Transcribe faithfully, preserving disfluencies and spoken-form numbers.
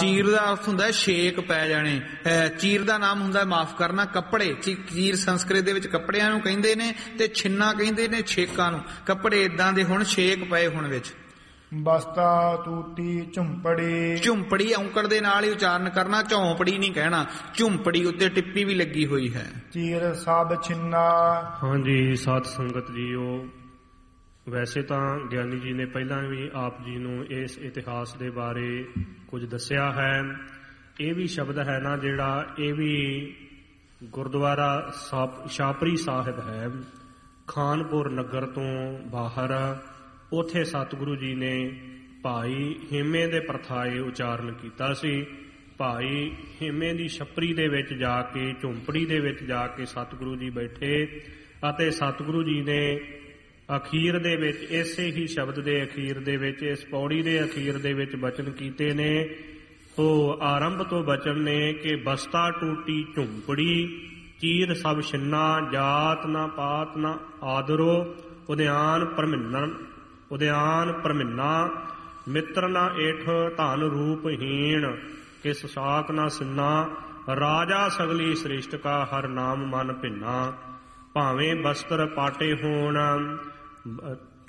ਚੀਰ ਦਾ ਅਰਥ ਹੁੰਦਾ ਹੈ ਛੇਕ ਪੈ ਜਾਣੇ। ਚੀਰ ਦਾ ਨਾਮ ਹੁੰਦਾ ਮਾਫ ਕਰਨਾ ਕੱਪੜੇ। ਚੀਰ ਸੰਸਕ੍ਰਿਤ ਦੇ ਵਿੱਚ ਕੱਪੜਿਆਂ ਨੂੰ ਕਹਿੰਦੇ ਨੇ ਤੇ ਛਿੰਨਾ ਕਹਿੰਦੇ ਨੇ ਛੇਕਾਂ ਨੂੰ। ਕੱਪੜੇ ਏਦਾਂ ਦੇ ਹੁਣ ਛੇਕ ਪਏ ਹੁਣ ਵਿੱਚ। ਬਸਤਾ ਟੂਟੀ ਝੁੰਪੜੀ। ਝੁੰਪੜੀ ਔਂਕੜ ਦੇ ਨਾਲ ਹੀ ਉਚਾਰਨ ਕਰਨਾ, ਝੌਂਪੜੀ ਨਹੀਂ ਕਹਿਣਾ। ਝੁੰਪੜੀ ਉੱਤੇ ਟਿੱਪੀ ਵੀ ਲੱਗੀ ਹੋਈ ਹੈ। ਚੀਰ ਸਭ ਛਿੰਨਾ। ਹਾਂਜੀ ਸਾਧ ਸੰਗਤ ਜੀਓ, ਵੈਸੇ ਤਾਂ ਗਿਆਨੀ ਜੀ ਨੇ ਪਹਿਲਾਂ ਵੀ ਆਪ ਜੀ ਨੂੰ ਇਸ ਇਤਿਹਾਸ ਦੇ ਬਾਰੇ ਕੁਝ ਦੱਸਿਆ ਹੈ। ਇਹ ਵੀ ਸ਼ਬਦ ਹੈ ਨਾ ਜਿਹੜਾ, ਇਹ ਵੀ ਗੁਰਦੁਆਰਾ ਛਾਪਰੀ ਸਾਹਿਬ ਹੈ, ਖਾਨਪੁਰ ਨਗਰ ਤੋਂ ਬਾਹਰ। ਉੱਥੇ ਸਤਿਗੁਰੂ ਜੀ ਨੇ ਭਾਈ ਹਿੰਮੇ ਦੇ ਪ੍ਰਥਾਏ ਉਚਾਰਨ ਕੀਤਾ ਸੀ। ਭਾਈ ਹਿੰਮੇ ਦੀ ਛਪਰੀ ਦੇ ਵਿੱਚ ਜਾ ਕੇ, ਝੁੰਪੜੀ ਦੇ ਵਿੱਚ ਜਾ ਕੇ ਸਤਿਗੁਰੂ ਜੀ ਬੈਠੇ ਅਤੇ ਸਤਿਗੁਰੂ ਜੀ ਨੇ ਅਖੀਰ ਦੇ ਵਿੱਚ, ਇਸੇ ਹੀ ਸ਼ਬਦ ਦੇ ਅਖੀਰ ਦੇ ਵਿੱਚ, ਇਸ ਪੌੜੀ ਦੇ ਅਖੀਰ ਦੇ ਵਿੱਚ ਬਚਨ ਕੀਤੇ ਨੇ। ਉਹ ਆਰੰਭ ਤੋਂ ਬਚਨ ਨੇ ਕਿ ਬਸਤਾ ਟੂਟੀ ਝੁੰਪੜੀ, ਚੀਰ ਸਭ ਛਿੰਨਾ, ਜਾਤ ਨਾ ਪਾਤ ਨਾ ਆਦਰੋ, ਉਦਿਆਨ ਪਰਮਿੰਨਨ ਉਦਿਆਨ ਪਰਮਿੰਨਾ, ਮਿੱਤਰ ਨਾ ਏਠ ਧਨ ਰੂਪਹੀਣ, ਕਿਸ ਸਾਕ ਨਾ ਸਿੰਨਾ, ਰਾਜਾ ਸਗਲੀ ਸ੍ਰਿਸ਼ਟ ਕਾ ਹਰ ਨਾਮ ਮਨ ਭਿੰਨਾ, ਭਾਵੇਂ ਬਸਤਰ ਪਾਟੇ ਹੋਣ